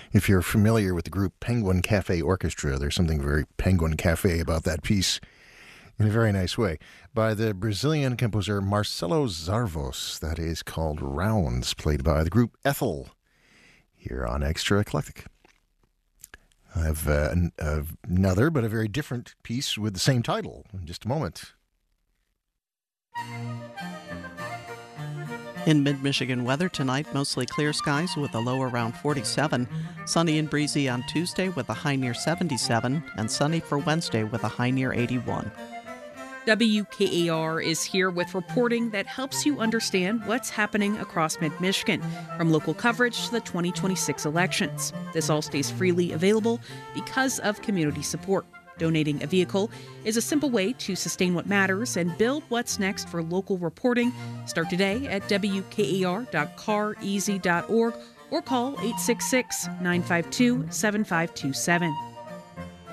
If you're familiar with the group Penguin Cafe Orchestra, there's something very Penguin Cafe about that piece in a very nice way. By the Brazilian composer Marcelo Zarvos. That is called Rounds, played by the group Ethel here on Extra Eclectic. I have another, but a very different piece with the same title in just a moment. In mid-Michigan weather tonight, mostly clear skies with a low around 47. Sunny and breezy on Tuesday with a high near 77. And sunny for Wednesday with a high near 81. WKAR is here with reporting that helps you understand what's happening across mid-Michigan, from local coverage to the 2026 elections. This all stays freely available because of community support. Donating a vehicle is a simple way to sustain what matters and build what's next for local reporting. Start today at wkar.careasy.org or call 866-952-7527.